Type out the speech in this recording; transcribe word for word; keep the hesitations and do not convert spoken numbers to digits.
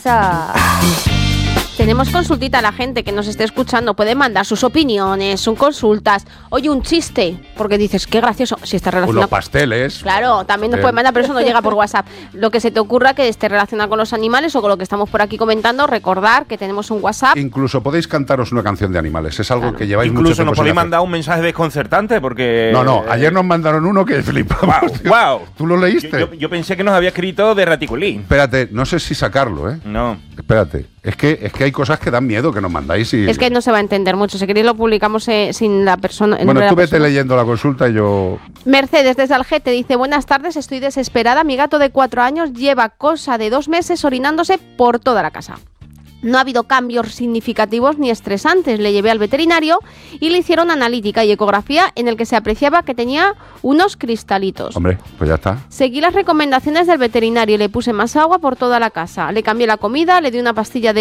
Tenemos consultita a la gente que nos esté escuchando. Puede mandar sus opiniones, sus consultas. Oye, un chiste, porque dices, qué gracioso. Si está relacionado... Unos pasteles. Claro, también nos puede mandar, pero eso no llega por WhatsApp. Lo que se te ocurra que esté relacionado con los animales o con lo que estamos por aquí comentando, recordar que tenemos un WhatsApp. Incluso podéis cantaros una canción de animales. Es algo claro. que lleváis mucho Incluso tiempo nos podéis hacer. mandar un mensaje desconcertante porque... No, no, ayer nos mandaron uno que flipamos. Wow, wow. ¿Tú lo leíste? Yo, yo, yo pensé que nos había escrito de raticulín. Espérate, no sé si sacarlo, ¿eh? No. Espérate, es que, es que hay cosas que dan miedo que nos mandáis y... Es que no se va a entender mucho. Si queréis lo publicamos eh, sin la persona... Bueno, tú vete leyendo la consulta y yo... Mercedes desde Algete dice, buenas tardes, estoy desesperada. Mi gato de cuatro años lleva cosa de dos meses orinándose por toda la casa. No ha habido cambios significativos ni estresantes. Le llevé al veterinario y le hicieron analítica y ecografía en el que se apreciaba que tenía unos cristalitos. Hombre, pues ya está. Seguí las recomendaciones del veterinario y le puse más agua por toda la casa. Le cambié la comida, le di una pastilla de